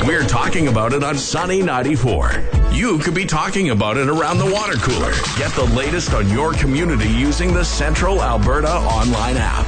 We're talking about it on Sunny 94. You could be talking about it around the water cooler. Get the latest on your community using the Central Alberta online app.